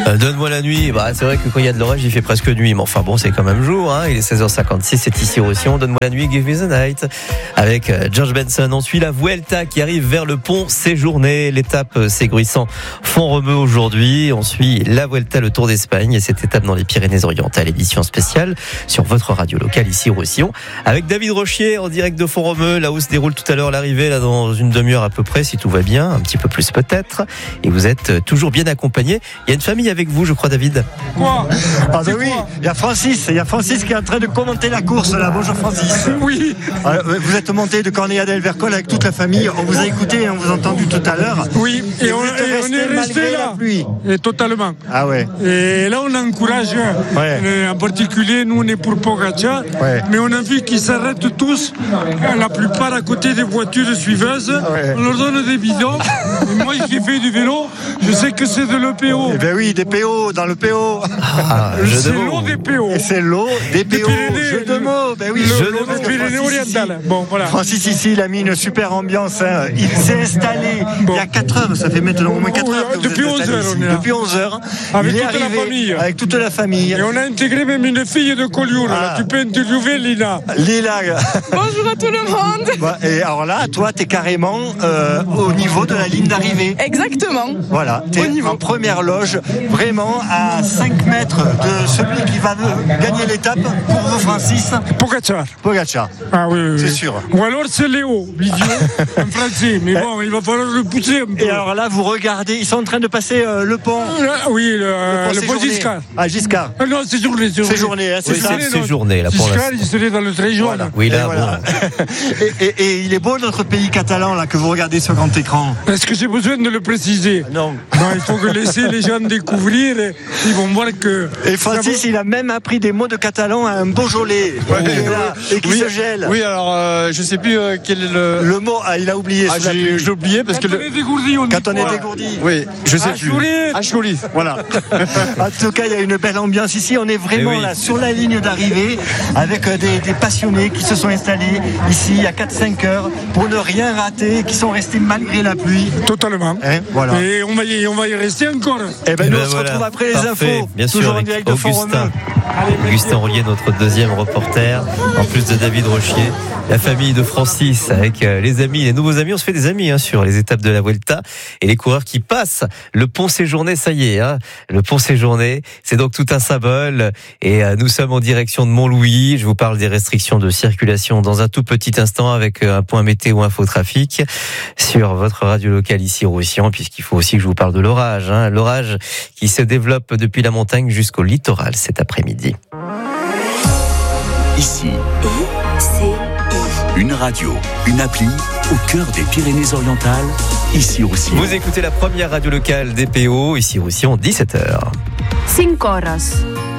Donne-moi la nuit. C'est vrai que quand il y a de l'orage, il fait presque nuit. Mais enfin bon, c'est quand même jour. Il est 16h56, c'est ici Roussillon. Donne-moi la nuit, Give Me the Night. Avec George Benson. On suit la Vuelta qui arrive vers le pont Séjourné. L'étape Ségruissant Font-Romeu aujourd'hui. On suit la Vuelta, le Tour d'Espagne. Et cette étape dans les Pyrénées-Orientales, édition spéciale sur votre radio locale ici Roussillon. Avec David Rochier en direct de Font-Romeu. Là où se déroule tout à l'heure l'arrivée, là dans une demi-heure à peu près, si tout va bien. Un petit peu plus peut-être. Et vous êtes toujours bien accompagné. Il y a une famille avec vous, je crois, David. Quoi ? Oui, il y a Francis qui est en train de commenter la course là. Bonjour Francis. Oui. Vous êtes monté de Corneilla d'Elvercol avec toute la famille. On vous a écouté et on vous a entendu tout à l'heure. Oui, et on est resté là. Et totalement. Ah ouais. Et là on encourage, en particulier nous on est pour Pogacar, mais on a vu qu'ils s'arrêtent tous, la plupart à côté des voitures suiveuses. On leur donne des bidons. Et moi qui fais du vélo, je sais que c'est de l'EPO. Eh bien oui, des PO dans le PO. C'est l'eau des PO. Et c'est l'eau des PO. Jeu de mots. Ben oui, l'eau des Pyrénées-Orientales. Bon, voilà. Francis ici, il a mis une super ambiance. Il s'est installé il y a 4 heures. Ça fait maintenant au moins 4 heures. Depuis 11 heures, on est là. Depuis 11 heures. Avec toute la famille. Avec toute la famille. Et on a intégré même une fille de Collioure. Tu peux interviewer Lina. Bonjour à tout le monde. Et alors là, toi, t'es carrément au niveau de la ligne d'arrivée. Exactement. Voilà, t'es en première loge, vraiment à 5 mètres de celui qui va gagner l'étape pour vous, Francis. Pogacar. Ah oui. C'est sûr. Ou alors c'est Léo, l'idiot, en français. Mais bon, il va falloir le pousser un peu. Et alors là, vous regardez, ils sont en train de passer le pont. Oui, le pont Giscard. Ah, Giscard. Non, c'est journée. C'est journée, c'est journée là pour Giscard, il serait dans le très jaune. Voilà. Oui, là, voilà. Et il est beau notre pays catalan là que vous regardez sur grand écran. Est-ce que j'ai besoin de le préciser ? Non, il faut que laisser les gens découvrir. Ils vont voir que. Et Francis, il a même appris des mots de catalan à un Beaujolais. Et qui se gèle. Oui, alors je sais plus quel est le mot. Il a oublié. J'ai oublié parce quand on est dégourdi, quand on est dégourdi. Oui, je sais plus. Achoulit. Voilà. En tout cas, il y a une belle ambiance ici. On est vraiment là sur la ligne d'arrivée avec des passionnés qui se sont installés ici il y a 4-5 heures pour ne rien rater, qui sont restés malgré la pluie. Totalement. Voilà. Et on va y rester encore. Nous on se retrouve après les infos. Bien sûr, toujours en avec direct de Font-Romeu. Augustin Roulier, notre deuxième reporter, en plus de David Rochier, la famille de Francis avec les amis, les nouveaux amis. On se fait des amis sur les étapes de la Vuelta et les coureurs qui passent le pont Séjourné, ça y est, le pont Séjourné, c'est donc tout un symbole et nous sommes en direction de Montlouis. Je vous parle des restrictions de circulation dans un tout petit instant avec un point météo info trafic sur votre radio locale ici au Roussillon, puisqu'il faut aussi que je vous parle de l'orage, l'orage qui se développe depuis la montagne jusqu'au littoral cet après-midi. Ici, une radio, une appli au cœur des Pyrénées-Orientales, ici Roussillon. Vous écoutez la première radio locale des PO, ici Roussillon, 17h. 5 horas.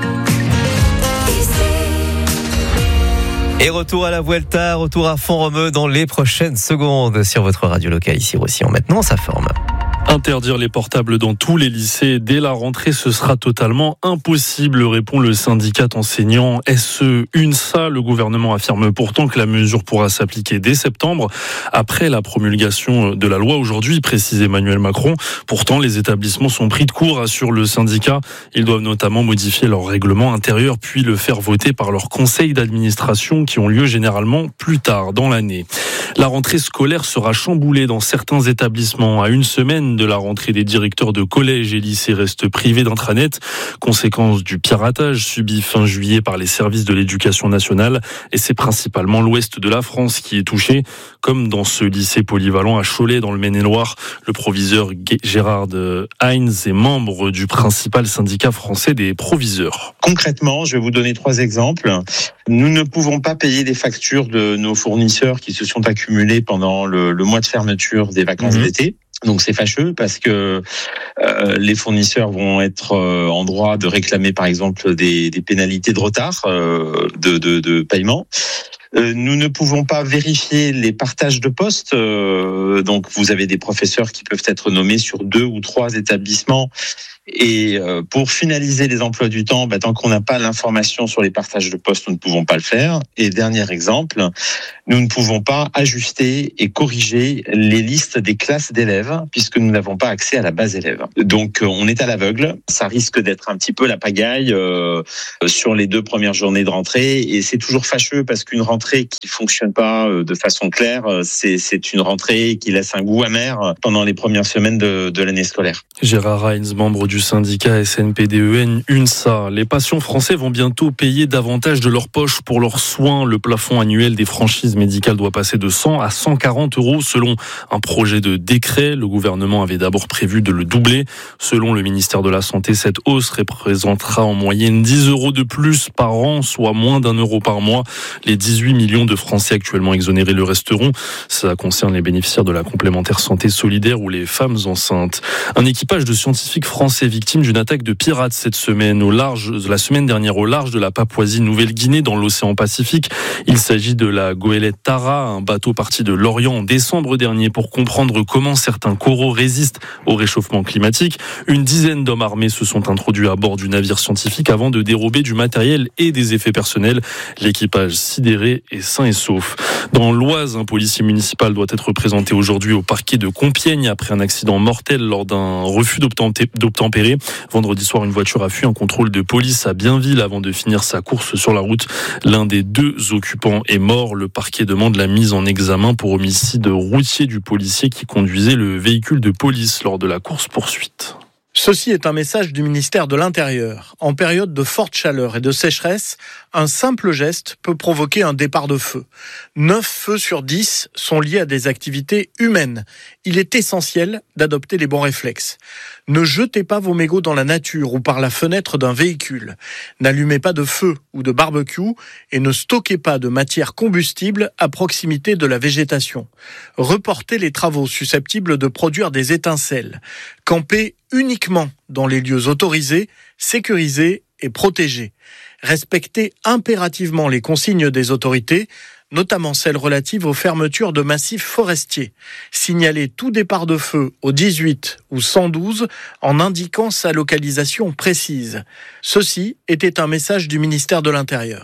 Et retour à la Vuelta, retour à Font-Romeu dans les prochaines secondes sur votre radio locale ici Roussillon. Maintenant, ça forme. Interdire les portables dans tous les lycées dès la rentrée, ce sera totalement impossible, répond le syndicat enseignant SE UNSA. Le gouvernement affirme pourtant que la mesure pourra s'appliquer dès septembre, après la promulgation de la loi aujourd'hui, précise Emmanuel Macron. Pourtant, les établissements sont pris de court, assure le syndicat. Ils doivent notamment modifier leur règlement intérieur, puis le faire voter par leurs conseils d'administration qui ont lieu généralement plus tard dans l'année. La rentrée scolaire sera chamboulée dans certains établissements. À une semaine de la rentrée, des directeurs de collèges et lycées restent privés d'intranet, conséquence du piratage subi fin juillet par les services de l'éducation nationale. Et c'est principalement l'ouest de la France qui est touché, comme dans ce lycée polyvalent à Cholet dans le Maine-et-Loire. Le proviseur Gérard Heinz est membre du principal syndicat français des proviseurs. Concrètement, je vais vous donner 3 exemples. Nous ne pouvons pas payer des factures de nos fournisseurs qui se sont accumulés pendant le mois de fermeture des vacances d'été. Donc c'est fâcheux parce que les fournisseurs vont être en droit de réclamer par exemple des pénalités de retard de paiement. Nous ne pouvons pas vérifier les partages de postes. Donc vous avez des professeurs qui peuvent être nommés sur 2 ou 3 établissements. Et pour finaliser les emplois du temps, tant qu'on n'a pas l'information sur les partages de postes, nous ne pouvons pas le faire. Et dernier exemple, nous ne pouvons pas ajuster et corriger les listes des classes d'élèves puisque nous n'avons pas accès à la base élève. Donc on est à l'aveugle. Ça risque d'être un petit peu la pagaille sur les 2 premières journées de rentrée. Et c'est toujours fâcheux parce qu'une rentrée qui fonctionne pas de façon claire, c'est une rentrée qui laisse un goût amer pendant les premières semaines de l'année scolaire. Gérard Heinz, membre du syndicat SNPDEN UNSA. Les patients français vont bientôt payer davantage de leur poche pour leurs soins. Le plafond annuel des franchises médicales doit passer de 100 à 140 € selon un projet de décret. Le gouvernement avait d'abord prévu de le doubler. Selon le ministère de la Santé, cette hausse représentera en moyenne 10 € de plus par an, soit moins d'€1 par mois. Les 18 millions de Français actuellement exonérés le resteront. Ça concerne les bénéficiaires de la complémentaire santé solidaire ou les femmes enceintes. Un équipage de scientifiques français victime d'une attaque de pirates cette semaine la semaine dernière au large de la Papouasie-Nouvelle-Guinée dans l'océan Pacifique. Il s'agit de la goélette Tara, un bateau parti de Lorient en décembre dernier pour comprendre comment certains coraux résistent au réchauffement climatique. Une dizaine d'hommes armés se sont introduits à bord du navire scientifique avant de dérober du matériel et des effets personnels. L'équipage sidéré est sain et sauf. Dans l'Oise, un policier municipal doit être présenté aujourd'hui au parquet de Compiègne après un accident mortel lors d'un refus d'obtempérer. Vendredi soir, une voiture a fui un contrôle de police à Bienville avant de finir sa course sur la route. L'un des 2 occupants est mort. Le parquet demande la mise en examen pour homicide routier du policier qui conduisait le véhicule de police lors de la course-poursuite. Ceci est un message du ministère de l'Intérieur. En période de forte chaleur et de sécheresse, un simple geste peut provoquer un départ de feu. 9 feux sur 10 sont liés à des activités humaines. Il est essentiel d'adopter les bons réflexes. Ne jetez pas vos mégots dans la nature ou par la fenêtre d'un véhicule. N'allumez pas de feu ou de barbecue et ne stockez pas de matière combustible à proximité de la végétation. Reportez les travaux susceptibles de produire des étincelles. Campez uniquement dans les lieux autorisés, sécurisés et protégés. Respectez impérativement les consignes des autorités, notamment celles relatives aux fermetures de massifs forestiers. Signalez tout départ de feu au 18 ou 112 en indiquant sa localisation précise. Ceci était un message du ministère de l'Intérieur.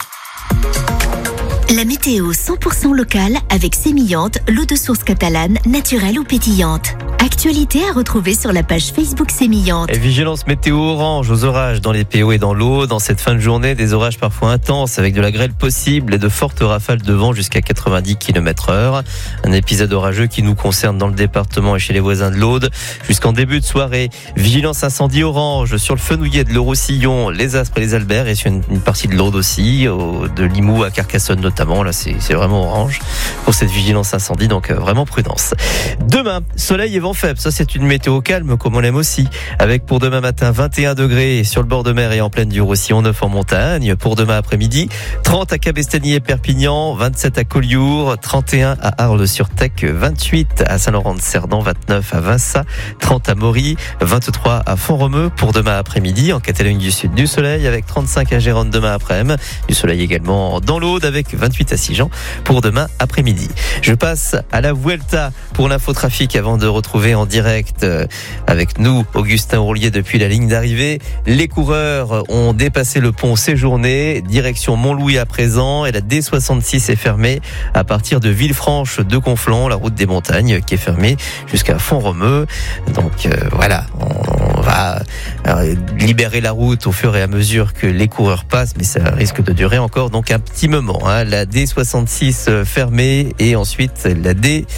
La météo 100% locale avec Sémillante, l'eau de source catalane, naturelle ou pétillante. Actualité à retrouver sur la page Facebook Sémillante. Et vigilance météo orange aux orages dans les PO et dans l'eau. Dans cette fin de journée, des orages parfois intenses avec de la grêle possible et de fortes rafales de vent jusqu'à 90 km/h. Un épisode orageux qui nous concerne dans le département et chez les voisins de l'Aude. Jusqu'en début de soirée, vigilance incendie orange sur le Fenouillet de l'Euro-Sillon, les Aspres et les Alberts et sur une partie de l'Aude aussi, de Limoux à Carcassonne notamment. Là, c'est vraiment orange pour cette vigilance incendie, donc vraiment prudence. Demain, soleil et vent faible. Ça, c'est une météo calme comme on l'aime aussi. Avec pour demain matin 21 degrés sur le bord de mer et en plaine du Roussillon, 9 en montagne. Pour demain après-midi, 30 à Cabestany et Perpignan, 27 à Collioure, 31 à Arles-sur-Tech, 28 à Saint-Laurent-de-Cerdan, 29 à Vinça, 30 à Mory, 23 à Font-Romeu. Pour demain après-midi, en Catalogne du Sud, du soleil avec 35 à Gérone demain après-midi. Du soleil également dans l'Aude avec 28 à Sigean pour demain après-midi. Je passe à la Vuelta pour l'infotrafic avant de retrouver en direct avec nous Augustin Ourlier depuis la ligne d'arrivée. Les coureurs ont dépassé le pont Séjourné, direction Montlouis à présent, et la D66 est fermée à partir de Villefranche de Conflans, la route des montagnes qui est fermée jusqu'à Font-Romeu. Donc voilà, on va libérer la route au fur et à mesure que les coureurs passent, mais ça risque de durer encore donc un petit moment. La D66 fermée et ensuite la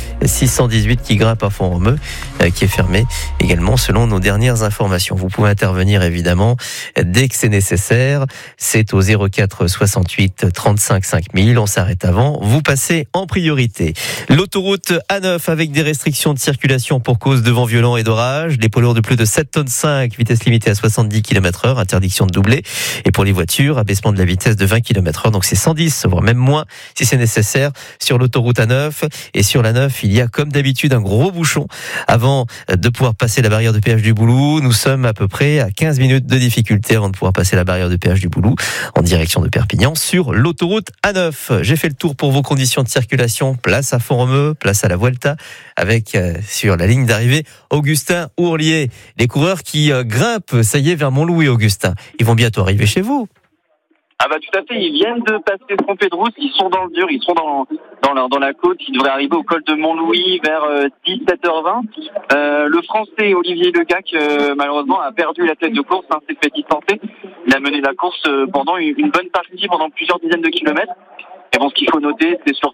D618 qui grimpe à Font-Romeu qui est fermée également selon nos dernières informations. Vous pouvez intervenir évidemment dès que c'est nécessaire. C'est au 04 68 35 5000. On s'arrête avant. Vous passez en priorité. L'autoroute A9 avec des restrictions de circulation pour cause de vent violent et d'orage. Les poids lourds de plus de 7,5 tonnes, vitesse limitée à 70 km/h, interdiction de doubler. Et pour les voitures, abaissement de la vitesse de 20 km/h. Donc c'est 110, voire même moins si c'est nécessaire sur l'autoroute A9. Et sur la 9, il y a comme d'habitude un gros bouchon avant de pouvoir passer la barrière de péage du Boulou. Nous sommes à peu près à 15 minutes de difficulté avant de pouvoir passer la barrière de péage du Boulou en direction de Perpignan sur l'autoroute A9. J'ai fait le tour pour vos conditions de circulation. Place à Font-Romeu, place à la Vuelta, avec sur la ligne d'arrivée Augustin Ourlier. Les coureurs qui grimpent, ça y est, vers Montlouis, Augustin. Ils vont bientôt arriver chez vous. Ah bah tout à fait, ils viennent de passer Trompé-de-Rousse, ils sont dans le dur, ils sont dans la côte, ils devraient arriver au col de Montlouis vers 17h20. Le Français Olivier Legac malheureusement a perdu la tête de course, s'est fait distancer. Il a mené la course pendant une bonne partie, pendant plusieurs dizaines de kilomètres. Et bon, ce qu'il faut noter, c'est surtout